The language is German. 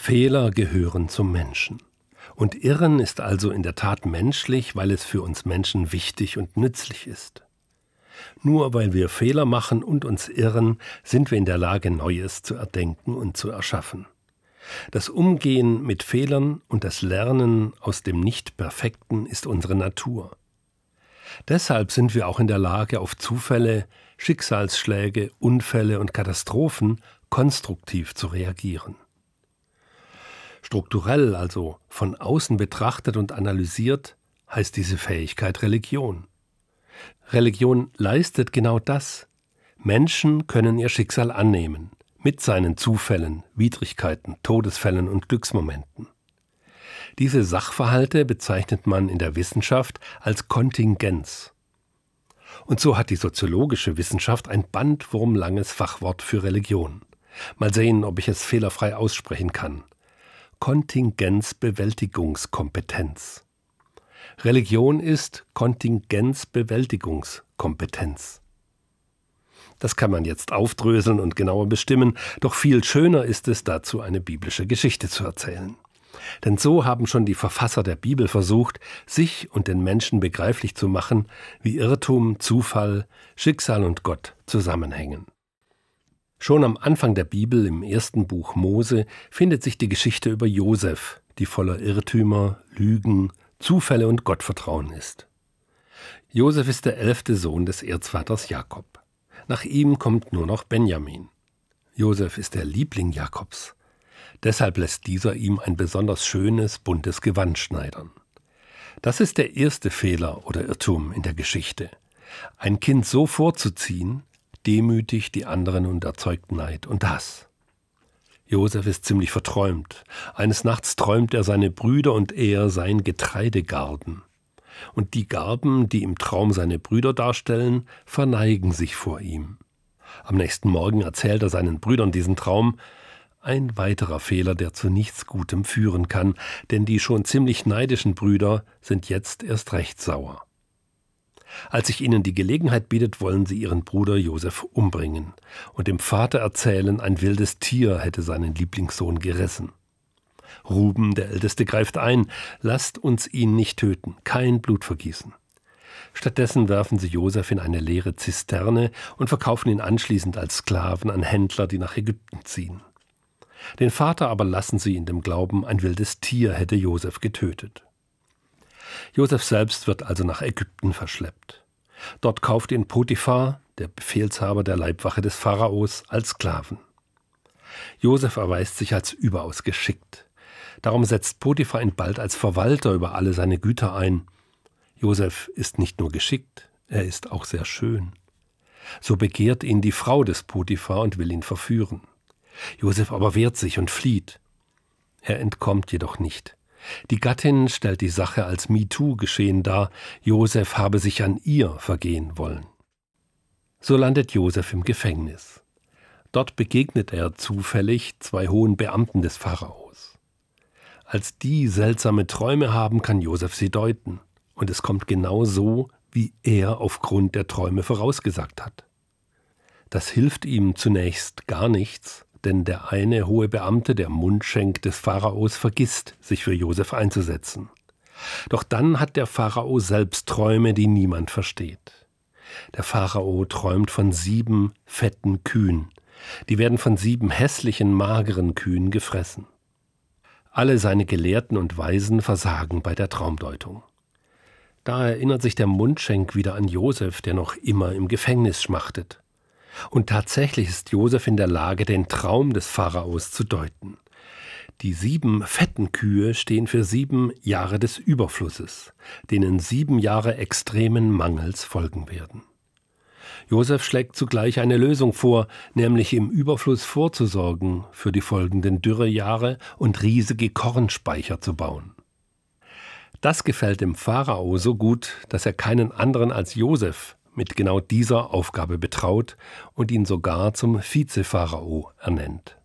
Fehler gehören zum Menschen. Und Irren ist also in der Tat menschlich, weil es für uns Menschen wichtig und nützlich ist. Nur weil wir Fehler machen und uns irren, sind wir in der Lage, Neues zu erdenken und zu erschaffen. Das Umgehen mit Fehlern und das Lernen aus dem Nicht-Perfekten ist unsere Natur. Deshalb sind wir auch in der Lage, auf Zufälle, Schicksalsschläge, Unfälle und Katastrophen konstruktiv zu reagieren. Strukturell, also von außen betrachtet und analysiert, heißt diese Fähigkeit Religion. Religion leistet genau das. Menschen können ihr Schicksal annehmen, mit seinen Zufällen, Widrigkeiten, Todesfällen und Glücksmomenten. Diese Sachverhalte bezeichnet man in der Wissenschaft als Kontingenz. Und so hat die soziologische Wissenschaft ein bandwurmlanges Fachwort für Religion. Mal sehen, ob ich es fehlerfrei aussprechen kann. Kontingenzbewältigungskompetenz. Religion ist Kontingenzbewältigungskompetenz. Das kann man jetzt aufdröseln und genauer bestimmen, doch viel schöner ist es, dazu eine biblische Geschichte zu erzählen. Denn so haben schon die Verfasser der Bibel versucht, sich und den Menschen begreiflich zu machen, wie Irrtum, Zufall, Schicksal und Gott zusammenhängen. Schon am Anfang der Bibel, im ersten Buch Mose, findet sich die Geschichte über Josef, die voller Irrtümer, Lügen, Zufälle und Gottvertrauen ist. Josef ist der 11. Sohn des Erzvaters Jakob. Nach ihm kommt nur noch Benjamin. Josef ist der Liebling Jakobs. Deshalb lässt dieser ihm ein besonders schönes, buntes Gewand schneidern. Das ist der erste Fehler oder Irrtum in der Geschichte. Ein Kind so vorzuziehen, demütigt die anderen und erzeugt Neid und Hass. Josef ist ziemlich verträumt. Eines Nachts träumt er, seine Brüder und er seien Getreidegarben. Und die Garben, die im Traum seine Brüder darstellen, verneigen sich vor ihm. Am nächsten Morgen erzählt er seinen Brüdern diesen Traum. Ein weiterer Fehler, der zu nichts Gutem führen kann, denn die schon ziemlich neidischen Brüder sind jetzt erst recht sauer. Als sich ihnen die Gelegenheit bietet, wollen sie ihren Bruder Josef umbringen und dem Vater erzählen, ein wildes Tier hätte seinen Lieblingssohn gerissen. Ruben, der Älteste, greift ein: Lasst uns ihn nicht töten, kein Blutvergießen. Stattdessen werfen sie Josef in eine leere Zisterne und verkaufen ihn anschließend als Sklaven an Händler, die nach Ägypten ziehen. Den Vater aber lassen sie in dem Glauben, ein wildes Tier hätte Josef getötet. Josef selbst wird also nach Ägypten verschleppt. Dort kauft ihn Potiphar, der Befehlshaber der Leibwache des Pharaos, als Sklaven. Josef erweist sich als überaus geschickt. Darum setzt Potiphar ihn bald als Verwalter über alle seine Güter ein. Josef ist nicht nur geschickt, er ist auch sehr schön. So begehrt ihn die Frau des Potiphar und will ihn verführen. Josef aber wehrt sich und flieht. Er entkommt jedoch nicht. Die Gattin stellt die Sache als MeToo-Geschehen dar, Josef habe sich an ihr vergehen wollen. So landet Josef im Gefängnis. Dort begegnet er zufällig zwei hohen Beamten des Pharaos. Als die seltsame Träume haben, kann Josef sie deuten. Und es kommt genau so, wie er aufgrund der Träume vorausgesagt hat. Das hilft ihm zunächst gar nichts, denn der eine hohe Beamte, der Mundschenk des Pharaos, vergisst, sich für Josef einzusetzen. Doch dann hat der Pharao selbst Träume, die niemand versteht. Der Pharao träumt von 7 fetten Kühen. Die werden von 7 hässlichen, mageren Kühen gefressen. Alle seine Gelehrten und Weisen versagen bei der Traumdeutung. Da erinnert sich der Mundschenk wieder an Josef, der noch immer im Gefängnis schmachtet. Und tatsächlich ist Josef in der Lage, den Traum des Pharaos zu deuten. Die 7 fetten Kühe stehen für 7 Jahre des Überflusses, denen 7 Jahre extremen Mangels folgen werden. Josef schlägt zugleich eine Lösung vor, nämlich im Überfluss vorzusorgen, für die folgenden Dürrejahre und riesige Kornspeicher zu bauen. Das gefällt dem Pharao so gut, dass er keinen anderen als Josef mit genau dieser Aufgabe betraut und ihn sogar zum Vize-Pharao ernennt.